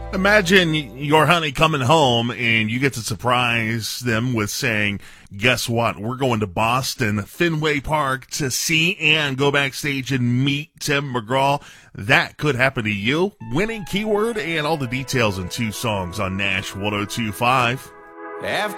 Imagine your honey coming home and you get to surprise them with saying, guess what? We're going to Boston, Fenway Park to see and go backstage and meet Tim McGraw. That could happen to you. Winning keyword and all the details in two songs on Nash 102.5. After